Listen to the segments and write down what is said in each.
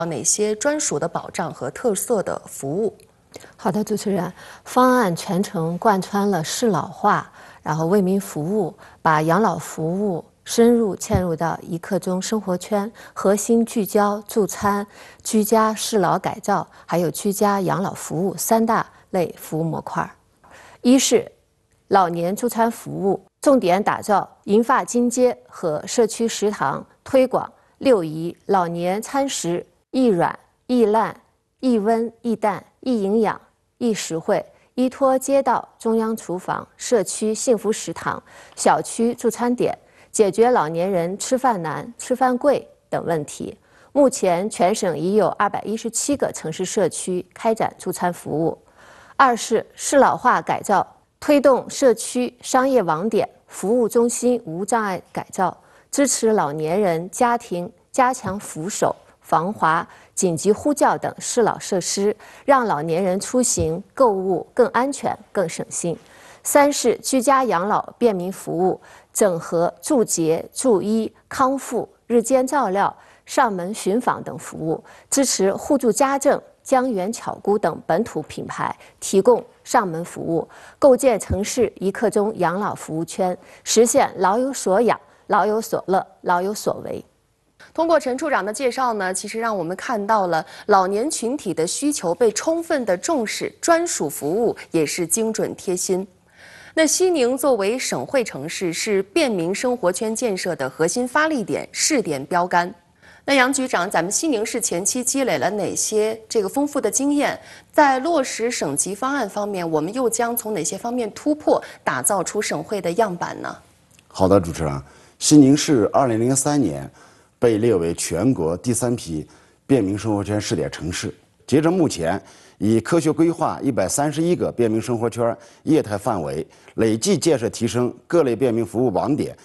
哪些专属的保障和特色的服务？ 好的，主持人，方案全程贯穿了适老化，然后为民服务，把养老服务深入嵌入到一刻钟生活圈，核心聚焦助餐、居家适老改造，还有居家养老服务3大类服务模块。一是老年助餐服务，重点打造银发金街和社区食堂，推广6宜老年餐食易软、易烂、易温、易淡、易营养、易实惠，依托街道、中央厨房、社区幸福食堂、小区助餐点，解决老年人吃饭难、吃饭贵等问题。目前全省已有217个城市社区开展助餐服务。二是适老化改造，推动社区商业网点、服务中心无障碍改造，支持老年人家庭加强扶手、防滑、紧急呼叫等适老设施，让老年人出行购物更安全、更省心。三是居家养老便民服务，整合助洁、助医、康复、日间照料、上门巡访等服务，支持互助家政、江源巧姑等本土品牌提供上门服务，构建城市一刻钟养老服务圈，实现老有所养、老有所乐、老有所为。 通过陈处长的介绍呢，其实让我们看到了老年群体的需求被充分的重视，专属服务也是精准贴心。那西宁作为省会城市，是便民生活圈建设的核心发力点、试点标杆。那杨局长，咱们西宁市前期积累了哪些丰富的经验？在落实省级方案方面，我们又将从哪些方面突破，打造出省会的样板呢？ 好的，主持人，西宁市2003年被列为全国第3批便民生活圈试点城市。截至目前，以科学规划131个便民生活圈业态范围，累计建设提升各类便民服务网点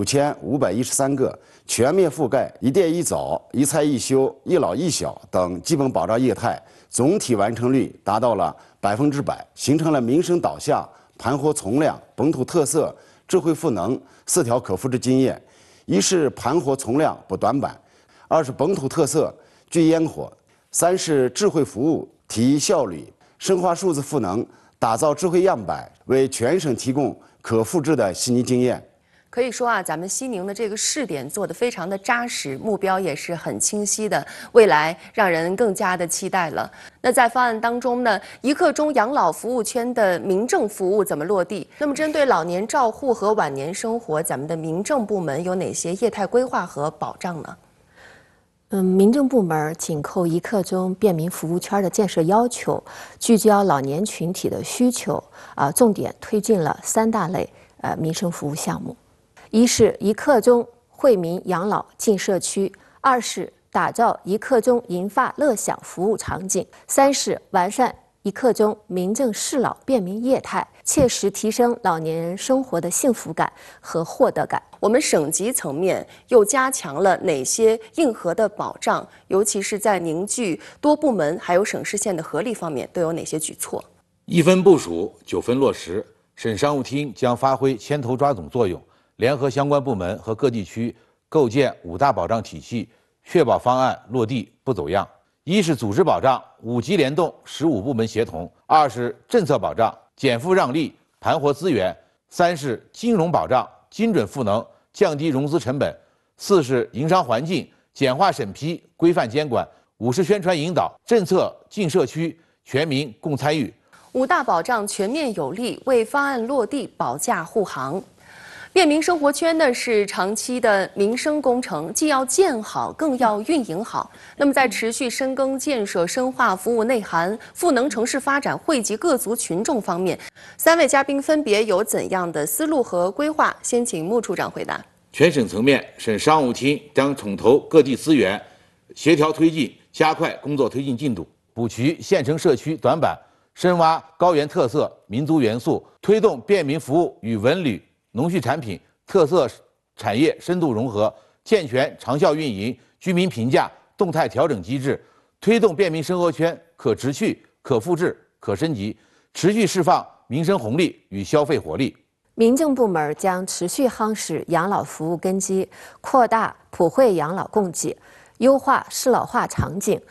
9513个，全面覆盖一店一早、一菜一休、一老一小等基本保障业态，总体完成率达到了100%，形成了民生导向、盘活从量、本土特色、智慧赋能4条可复制经验。一是盘活从量不短板，二是本土特色具烟火，三是智慧服务提效率，深化数字赋能，打造智慧样板，为全省提供可复制的悉尼经验。 可以说啊，咱们西宁的这个试点做得非常的扎实，目标也是很清晰的，未来让人更加的期待了。那在方案当中呢，一刻钟养老服务圈的民政服务怎么落地？那么针对老年照护和晚年生活，咱们的民政部门有哪些业态规划和保障呢？ 民政部门紧扣一刻钟便民服务圈的建设要求，聚焦老年群体的需求，重点推进了3大类民生服务项目。一是一刻钟惠民养老进社区，二是打造一刻钟银发乐享服务场景，三是完善一刻钟民政适老便民业态，切实提升老年人生活的幸福感和获得感。 我们省级层面又加强了哪些硬核的保障？尤其是在凝聚多部门还有省市县的合力方面，都有哪些举措 ？1分部署，9分落实。省商务厅将发挥牵头抓总作用，联合相关部门和各地区构建5大保障体系，确保方案落地不走样。一是组织保障，5级联动，15部门协同；二是政策保障，减负让利，盘活资源；三是金融保障，精准赋能，降低融资成本；四是营商环境，简化审批，规范监管；五是宣传引导，政策进社区，全民共参与。 5大保障全面有力，为方案落地保驾护航。便民生活圈呢是长期的民生工程，既要建好，更要运营好。那么在持续深耕建设、深化服务内涵、赋能城市发展、惠及各族群众方面，3位嘉宾分别有怎样的思路和规划？先请穆处长回答。 全省层面，省商务厅将统筹各地资源，协调推进，加快工作推进进度，补齐县城社区短板，深挖高原特色、民族元素，推动便民服务与文旅、农畜产品特色产业深度融合，健全长效运营、居民评价动态调整机制，推动便民生活圈可持续、可复制、可升级，持续释放民生红利与消费活力。 民政部门将持续夯实养老服务根基，扩大普惠养老供给，优化适老化场景，